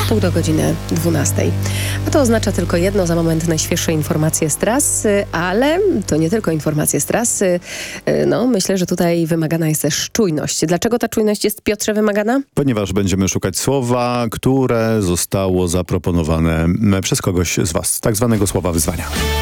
pół do godziny 12. A to oznacza tylko jedno, za moment najświeższe informacje z trasy, ale to nie tylko informacje z trasy. Myślę, że tutaj wymagana jest też czujność. Dlaczego ta czujność jest, Piotrze, wymagana? Ponieważ będziemy szukać słowa, które zostało zaproponowane przez kogoś z Was. Tak zwanego słowa wyzwania.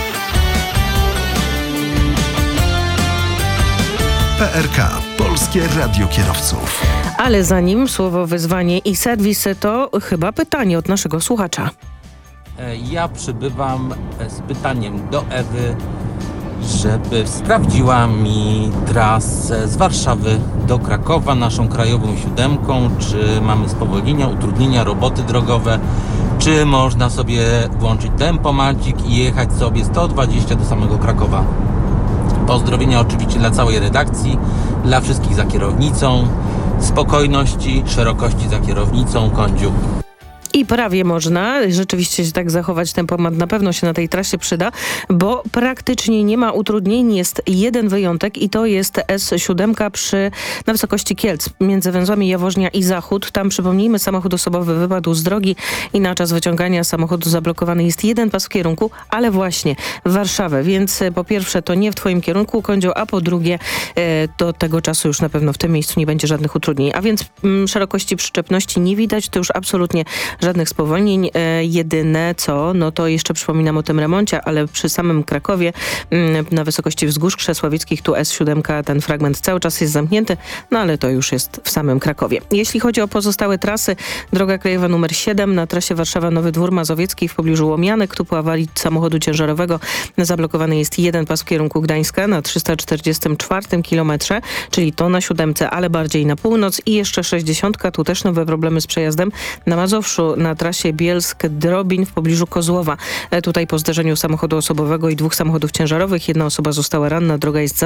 PRK. Polskie Radio Kierowców. Ale zanim słowo wyzwanie i serwis, to chyba pytanie od naszego słuchacza. Ja przybywam z pytaniem do Ewy, żeby sprawdziła mi trasę z Warszawy do Krakowa, naszą krajową siódemką. Czy mamy spowolnienia, utrudnienia, roboty drogowe, czy można sobie włączyć tempomacik i jechać sobie 120 do samego Krakowa. Pozdrowienia oczywiście dla całej redakcji, dla wszystkich za kierownicą, spokojności, szerokości za kierownicą, kądziu. I prawie można rzeczywiście się tak zachować. Tempomat na pewno się na tej trasie przyda, bo praktycznie nie ma utrudnień. Jest jeden wyjątek i to jest S7 na wysokości Kielc, między węzłami Jaworznia i Zachód. Tam, przypomnijmy, samochód osobowy wypadł z drogi i na czas wyciągania samochodu zablokowany jest jeden pas w kierunku, ale właśnie w Warszawę. Więc po pierwsze to nie w twoim kierunku, Kądzio, a po drugie do tego czasu już na pewno w tym miejscu nie będzie żadnych utrudnień. A więc szerokości przyczepności nie widać, to już absolutnie żadnych spowolnień. Jedyne co, no to jeszcze przypominam o tym remoncie, ale przy samym Krakowie na wysokości Wzgórz Krzesłowieckich tu S7, ten fragment cały czas jest zamknięty, no ale to już jest w samym Krakowie. Jeśli chodzi o pozostałe trasy, droga krajowa numer 7 na trasie Warszawa-Nowy Dwór Mazowiecki w pobliżu Łomianek, tu po awarii samochodu ciężarowego zablokowany jest jeden pas w kierunku Gdańska na 344 kilometrze, czyli to na 7, ale bardziej na północ i jeszcze 60, tu też nowe problemy z przejazdem na Mazowszu na trasie Bielsk-Drobin w pobliżu Kozłowa. Tutaj po zdarzeniu samochodu osobowego i dwóch samochodów ciężarowych jedna osoba została ranna, droga jest